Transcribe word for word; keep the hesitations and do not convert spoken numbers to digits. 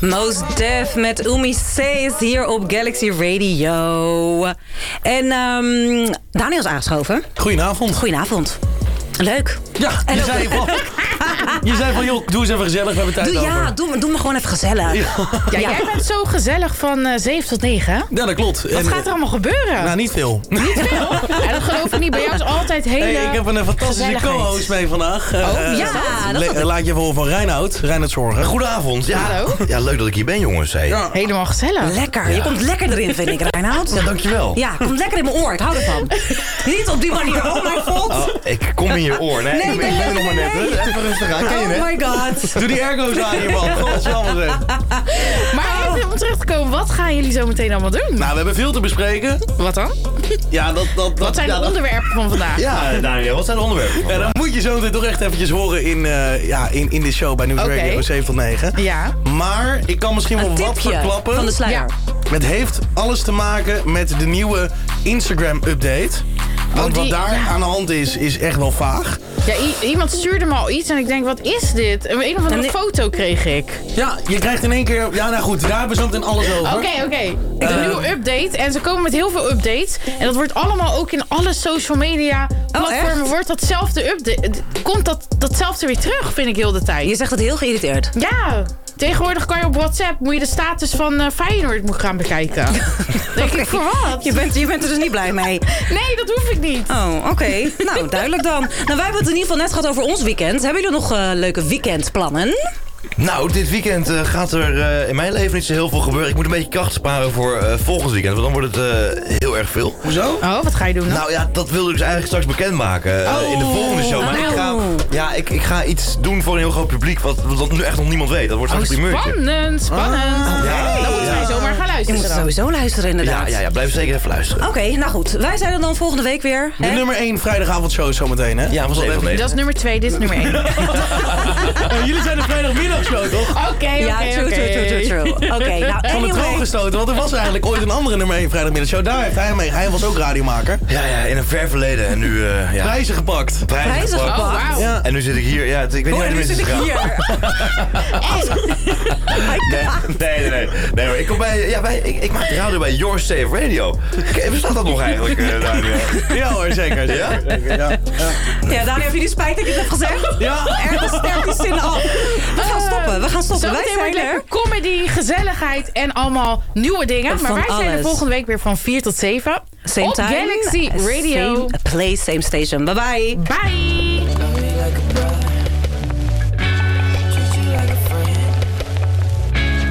Mos Def met Umi Says hier op Galaxy Radio. En um, Daniel is aangeschoven. Goedenavond. Goedenavond. Leuk. Ja, en je zei van... Je zei van, joh, doe eens even gezellig, we hebben tijd doe, over. Ja, doe, doe me gewoon even gezellig. Ja, ja, jij bent zo gezellig van uh, zeven tot negen, hè? Ja, dat klopt. Wat en, gaat er allemaal gebeuren? Nou, niet veel. Niet veel? Ja, dat geloof ik niet. Bij jou is altijd hele hey, ik heb een fantastische co-host mee vandaag. Oh, uh, ja. Uh, dat le- laat je even horen van Reinoud. Reinoud Zorgen. Goedenavond. Ja, hallo. Ja, leuk dat ik hier ben, jongens. Hey. Ja. Helemaal gezellig. Lekker. Ja. Je komt lekker erin, vind ik, Reinoud. Ja, dankjewel. Ja, komt lekker in mijn oor. Ik hou ervan. Niet op die manier. Oh mijn god. Oh, ik kom in je oor. Nee, nee, ik nee, ben nee, er nog maar net. nee. Even rustig aan. Ken je Oh net? my god. Doe die ergo's aan hier, man. Godsamme zeg. Maar even om terug te komen, wat gaan jullie zo meteen allemaal doen? Nou, we hebben veel te bespreken. Wat dan? Ja, dat... dat, dat wat zijn ja, de dat... onderwerpen van vandaag? Ja, Daniel, wat zijn de onderwerpen? Ja, dan moet je zo meteen toch echt eventjes horen in, uh, ja, in, in de show bij Nieuws okay. Radio zeven tot negen. Ja. Maar ik kan misschien wel wat verklappen. Van de sluier. Ja. Het heeft alles te maken met de nieuwe Instagram-update. Want oh, die, wat daar ja. aan de hand is, is echt wel vaag. Ja, i- iemand stuurde me al iets en ik denk, wat is dit? Een, een of andere foto kreeg ik. Ja, je krijgt in één keer... Ja, nou goed, daar hebben we zo meteen alles over. Oké, okay, oké. Okay. Uh, een nieuwe update. En ze komen met heel veel updates. En dat wordt allemaal ook in alle social media platformen... Oh, wordt datzelfde update... Komt dat, datzelfde weer terug, vind ik heel de tijd. Je zegt het heel geïrriteerd. Ja. Tegenwoordig kan je op WhatsApp... moet je de status van uh, Feyenoord moet gaan bekijken. Denk ik, voor wat? Je bent, je bent er dus niet blij mee. Nee, dat hoef ik niet. Oh, oké. Okay. Nou, duidelijk dan. Nou, wij hebben het in ieder geval net gehad over ons weekend. Hebben jullie nog uh, leuke weekendplannen? Nou, dit weekend uh, gaat er uh, in mijn leven niet zo heel veel gebeuren. Ik moet een beetje kracht sparen voor uh, volgend weekend. Want dan wordt het uh, heel erg veel. Hoezo? Oh, wat ga je doen dan? Nou ja, dat wilde ik dus eigenlijk straks bekendmaken. Uh, oh, in de volgende show. Maar oh. ik, ga, ja, ik, ik ga iets doen voor een heel groot publiek. Wat, wat nu echt nog niemand weet. Dat wordt straks oh, een primeurtje. Spannend, spannend. Ah, ja, dan moeten wij zomaar gaan luisteren. Je moet sowieso luisteren inderdaad. Ja, ja, ja, blijf zeker even luisteren. Oké, okay, nou goed. Wij zijn er dan volgende week weer. De hè? nummer één vrijdagavondshow zometeen, hè? Ja, was even. Dat is nummer twee, dit is nummer één. uh, jullie zijn de vrijdagmiddagshow, toch? Oké, okay, oké, okay, ja, true, okay. true, true, true, true. Oké, okay, nou, van anyway. de troon gestoten, want er was eigenlijk ooit een andere nummer één vrijdagmiddagshow. Daar heeft hij mee. Hij was ook radiomaker. Ja, ja, in een ver verleden. En nu, uh, ja. Prijzen gepakt. Prijzen, Prijzen gepakt. gepakt. Oh, wow. Ja. En nu zit ik hier. Ja, het, ik weet oh, niet en nu zit ik hier. nee, nee, nee, nee. nee hoor. Ik kom bij, ja, bij, ik, ik maak de radio bij Your Safe Radio. Bestaat dat nog eigenlijk, uh, Daniel? Ja hoor, zeker. zeker, ja? zeker ja, ja. ja, Daniel, heb je die spijt dat ik het heb gezegd? Ja. Ergens sterk die zin af. We gaan stoppen, we gaan stoppen. Zo wij zijn lekker comedy, gezelligheid en allemaal nieuwe dingen. Van maar wij alles. zijn er volgende week weer van vier tot zeven. Same op time. Galaxy Radio. Same place, same station. Bye bye. Bye.